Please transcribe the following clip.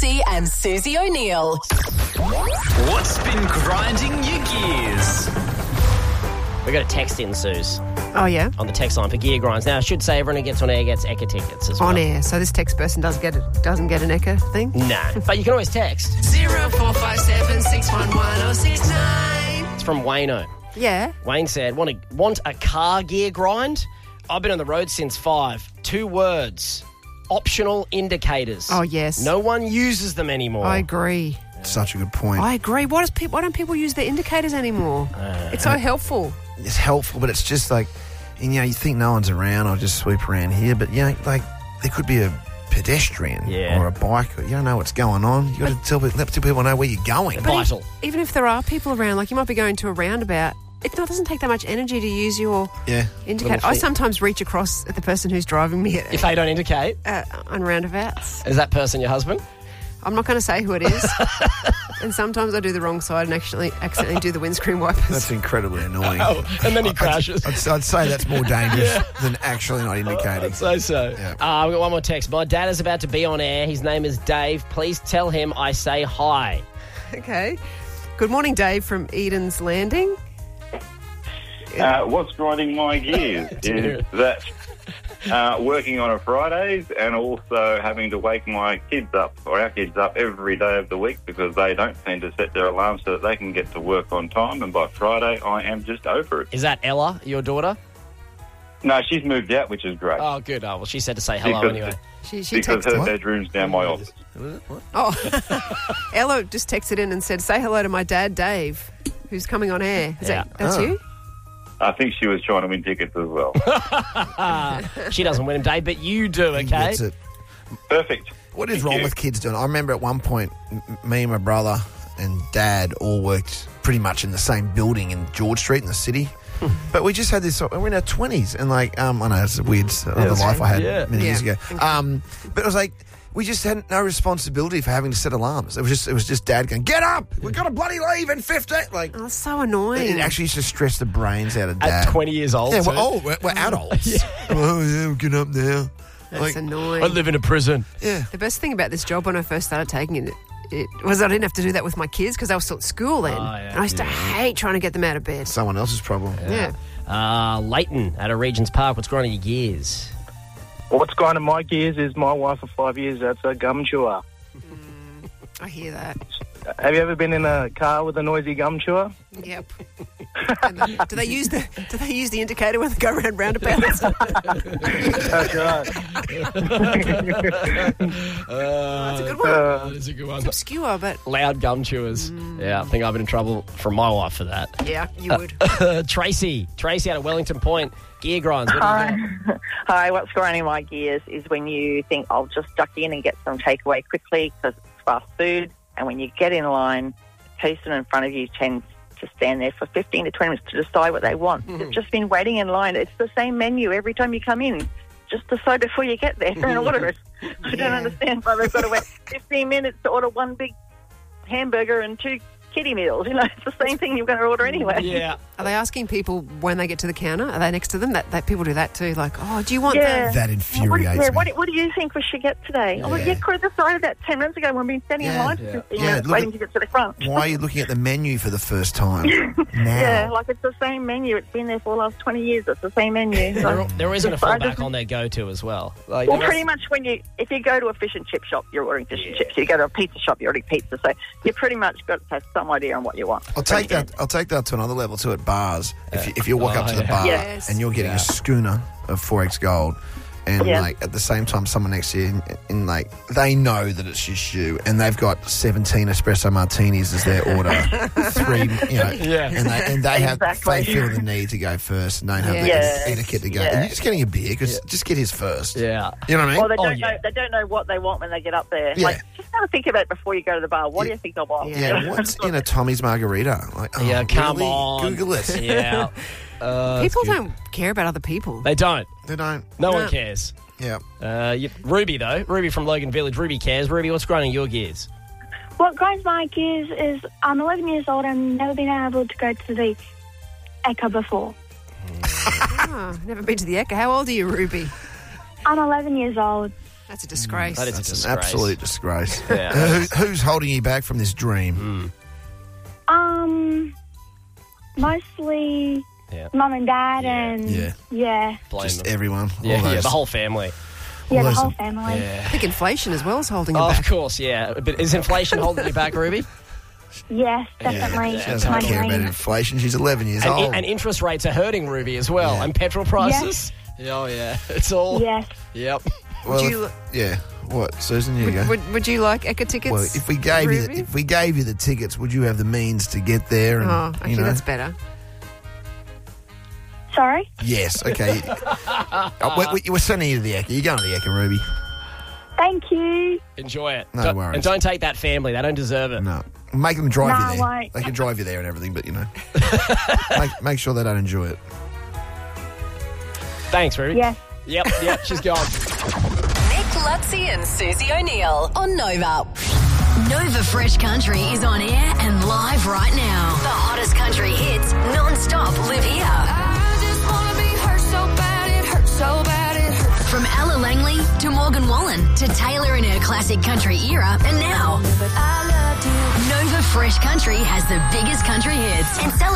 Massey and Susie O'Neill. What's been grinding your gears? We got a text in, Suze, Oh, yeah? on the text line for Gear Grinds. Now, I should say everyone who gets on air gets Ekka tickets as well. On air. So this text person doesn't get an Ekka thing? No, but you can always text. 0457 611 069. It's from Wayno. Yeah. Wayne said, want a car gear grind? I've been on the road since 5. 2 words. Optional indicators. Oh, yes. No one uses them anymore. I agree. Such a good point. I agree. Why don't people use their indicators anymore? It's so helpful. It's helpful, but it's just like, you think no one's around, I'll just sweep around here. But, like, there could be a pedestrian or a bike. You don't know what's going on. You got to let people know where you're going. Vital. Even if there are people around, like you might be going to a roundabout, it doesn't take that much energy to use your indicator. I sometimes reach across at the person who's driving me If they don't indicate. on roundabouts. Is that person your husband? I'm not going to say who it is. And sometimes I do the wrong side and accidentally do the windscreen wipers. That's incredibly annoying. Oh, and then he crashes. I'd say that's more dangerous than actually not indicating. I'd say so. Yeah. We've got one more text. My dad is about to be on air. His name is Dave. Please tell him I say hi. Okay. Good morning, Dave from Eden's Landing. What's grinding my gears is that working on a Fridays and also having to wake my kids up, or our kids up, every day of the week because they don't seem to set their alarms so that they can get to work on time. And by Friday, I am just over it. Is that Ella, your daughter? No, she's moved out, which is great. Oh, good. Oh, well, she said to say hello anyway. She because texted. her bedroom's down my office. Oh, Ella just texted in and said, say hello to my dad, Dave, who's coming on air. That's you? I think she was trying to win tickets as well. She doesn't win them, Dave, but you do, okay? That's it. Perfect. What is Thank wrong you. with kids doing? I remember at one point, me and my brother and Dad all worked pretty much in the same building in George Street in the city. But we just had this, we're in our 20s, and I know it's a weird other life I had many years ago. But it was like, we just had no responsibility for having to set alarms. It was just Dad going, get up! We've got to bloody leave in 15. Like, Oh, so annoying. it actually used to stress the brains out of Dad. At 20 years old. Yeah, too. we're adults. Oh, yeah, get up now. That's annoying. I live in a prison. Yeah. The best thing about this job when I first started taking it was I didn't have to do that with my kids because they were still at school then. And I used to hate trying to get them out of bed. Someone else's problem. Yeah. Leighton at a Regent's Park. What's grinding your gears? What's grinding my gears is my wife of 5 years. That's a gum chewer. I hear that. Have you ever been in a car with a noisy gum chewer? Yep. Do they use the indicator when they go around roundabouts? That's right. That's a good one. That's a good one. It's obscure, but Loud gum chewers. Yeah, I think I've been in trouble from my wife for that. yeah, you would. Tracy out of Wellington Point. Gear grinds. What do you got? Hi, what's grinding my gears is when you think, I'll just duck in and get some takeaway quickly because it's fast food. And when you get in line, the person in front of you tends to stand there for 15 to 20 minutes to decide what they want. They've just been waiting in line. It's the same menu every time you come in. Just decide before you get there and order it. I don't understand why they've got to wait 15 minutes to order one big hamburger and 2 kiddie meals. It's the same thing you're going to order anyway. Yeah. Are they asking people when they get to the counter? Are they next to them? That people do that too. Like, oh, do you want That infuriates me. What do you think we should get today? Oh, you could have decided that 10 minutes ago when we've been standing in line for 15 minutes waiting to get to the front. Why are you looking at the menu for the first time now? Yeah, like it's the same menu. It's been there for the last 20 years. It's the same menu. There isn't a fallback on their go-to as well. Like, well, pretty much if you go to a fish and chip shop, you're ordering fish and chips. You go to a pizza shop, you're ordering pizza. So you pretty much got to have some idea on what you want. I'll take that to another level too at bars. If you walk up to the bar and you're getting a schooner of 4X Gold, and like at the same time someone next to you and like they know that it's just you and they've got 17 espresso martinis as their order, 3 and they feel the need to go first and don't have the etiquette to go. And you're just getting a beer because just get his first. Yeah, you know what I mean? Well, they don't know what they want when they get up there. Yeah. Like, just kind of think about it before you go to the bar. What do you think I want? Yeah, what's in a Tommy's margarita? Like, come really? on, Google it. Yeah. People don't care about other people. They don't. No one cares. Yeah. Ruby, though. Ruby from Logan Village. Ruby cares. Ruby, what's grinding your gears? What grinds my gears is I'm 11 years old and never been able to go to the Ekka before. Never been to the Ekka. How old are you, Ruby? I'm 11 years old. That's a disgrace. That is That's a an disgrace. absolute disgrace. Yeah. Who's holding you back from this dream? Mostly Yeah. mum and dad and yeah, Blame Just them. everyone. Yeah, all yeah, those. the whole family. the those whole are- family. Yeah. I think inflation as well is holding you Oh, back. of course, yeah. But is inflation holding you back, Ruby? Yes, definitely. She doesn't My care about dream. inflation. She's 11 years And, old. and interest rates are hurting Ruby as well. Yeah. And petrol prices. Oh, yeah. It's all... Yes. Yep. Well, Would you- yeah. What, Susan? You go. Would you like Ekka tickets? Well, if we gave you the tickets, would you have the means to get there? And, Oh, actually, you know? that's better. Sorry? Yes. Okay. We're sending you to the Ekka. You're going to the Ekka, Ruby. Thank you. Enjoy it. No worries. And don't take that family. They don't deserve it. No. Make them drive No, you I there. won't. They can drive you there and everything, but, you know. make sure they don't enjoy it. Thanks, Ruby. Yes. Yep, she's gone. Nick Lutzi and Susie O'Neill on Nova. Nova Fresh Country is on air and live right now. The hottest country hits non-stop live here. I just wanna be hurt so bad, it hurts so bad, it hurts. From Ella Langley to Morgan Wallen to Taylor in her classic country era, and now But I loved you. Nova Fresh Country has the biggest country hits and